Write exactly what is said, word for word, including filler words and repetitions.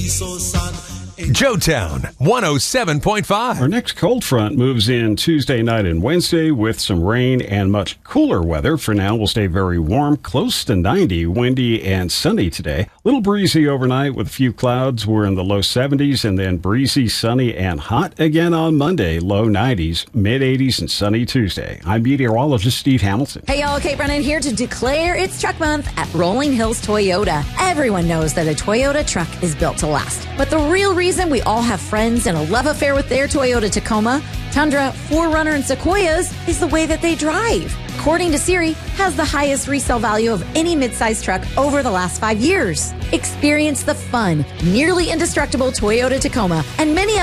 so sad. Joetown one oh seven point five. Our next cold front moves in Tuesday night and Wednesday with some rain and much cooler weather. For now, we'll stay very warm, close to ninety, windy and sunny today. Little breezy overnight with a few clouds. We're in the low seventies, and then breezy, sunny, and hot again on Monday. Low nineties, mid eighties, and sunny Tuesday. I'm meteorologist Steve Hamilton. Hey y'all, Kate Brennan here to declare it's Truck Month at Rolling Hills Toyota. Everyone knows that a Toyota truck is built to last. But the real reason we all have friends and a love affair with their Toyota Tacoma, Tundra, four runner, and Sequoias is the way that they drive. According to Siri, has the highest resale value of any midsize truck over the last five years. Experience the fun, nearly indestructible Toyota Tacoma and many